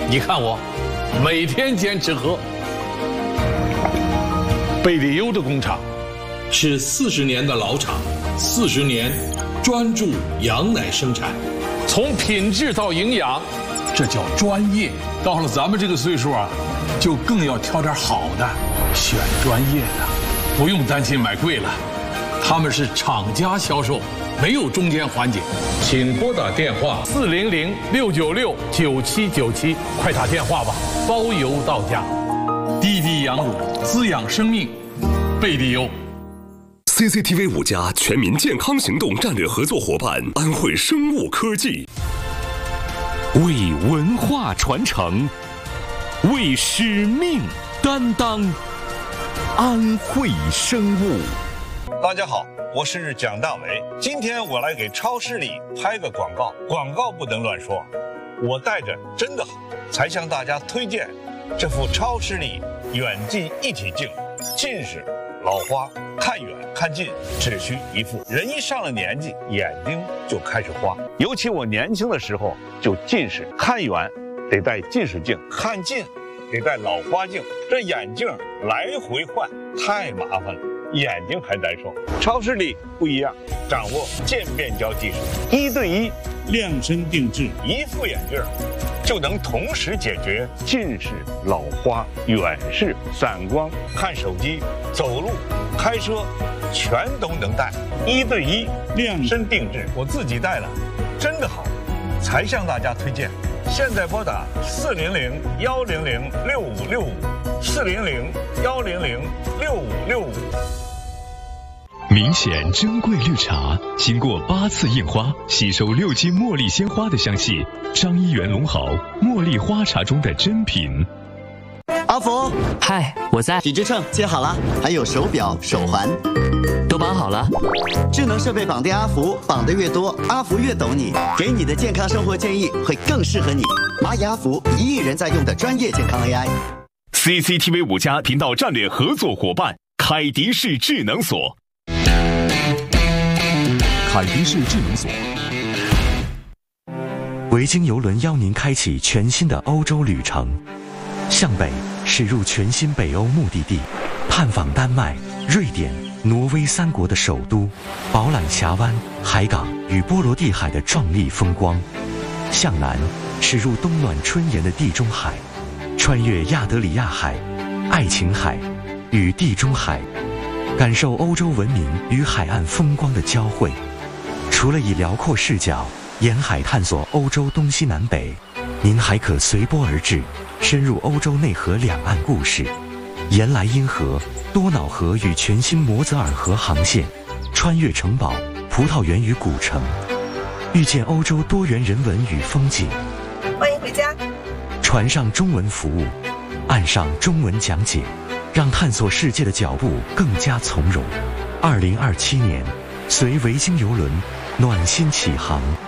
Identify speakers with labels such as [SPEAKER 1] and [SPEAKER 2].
[SPEAKER 1] 你看我，每天坚持喝。贝里优的工厂
[SPEAKER 2] 是40年的老厂，40年专注羊奶生产，
[SPEAKER 1] 从品质到营养，这叫专业。到了咱们这个岁数啊，就更要挑点好的，选专业的，不用担心买贵了。他们是厂家销售，没有中间环节。请拨打电话400-696-9797，快打电话吧，包邮到家。滴滴羊乳，滋养生命，贝里优。
[SPEAKER 3] CCTV 5家全民健康行动战略合作伙伴安慧生物科技，
[SPEAKER 4] 为文化传承，为使命担当，安慧生物。
[SPEAKER 5] 大家好，我是蒋大为。今天我来给超视力拍个广告，广告不能乱说。我戴着真的好，才向大家推荐这副超视力远近一体镜。近视、老花、看远看近只需一副。人一上了年纪，眼睛就开始花。尤其我年轻的时候就近视，看远得戴近视镜，看近得戴老花镜，这眼镜来回换太麻烦了，眼睛还难受。超视力不一样，掌握渐变焦技术，1对1量身定制，一副眼镜就能同时解决近视、老花、远视、散光、看手机、走路、开车，全都能戴。1对1量身定制，我自己戴了，真的好，才向大家推荐。现在拨打400-100-6565，400-100-6565。
[SPEAKER 6] 明显珍贵绿茶，经过8次印花，吸收6斤茉莉鲜花的香气。张一元龙豪茉莉花茶中的珍品。
[SPEAKER 7] 阿福，
[SPEAKER 8] 嗨，我在。
[SPEAKER 7] 体脂秤接好了，还有手表、手环，
[SPEAKER 8] 都绑好了。
[SPEAKER 7] 智能设备绑定阿福，绑得越多，阿福越懂你，给你的健康生活建议会更适合你。蚂蚁阿福，1亿人在用的专业健康 AI。
[SPEAKER 3] CCTV 5家频道战略合作伙伴凯迪仕智能锁。
[SPEAKER 4] 凯迪仕智能锁。
[SPEAKER 9] 维京邮轮邀您开启全新的欧洲旅程，向北驶入全新北欧目的地，探访丹麦、瑞典、挪威3国的首都，饱览峡湾、海港与波罗的海的壮丽风光；向南驶入冬暖春炎的地中海，穿越亚得里亚海、爱琴海与地中海，感受欧洲文明与海岸风光的交汇。除了以辽阔视角沿海探索欧洲东西南北，您还可随波而至，深入欧洲内河两岸故事，沿莱茵河、多瑙河与全新摩泽尔河航线，穿越城堡、葡萄园与古城，遇见欧洲多元人文与风景。
[SPEAKER 10] 欢迎回家。
[SPEAKER 9] 船上中文服务，岸上中文讲解，让探索世界的脚步更加从容。2027年，随维京邮轮暖心起航。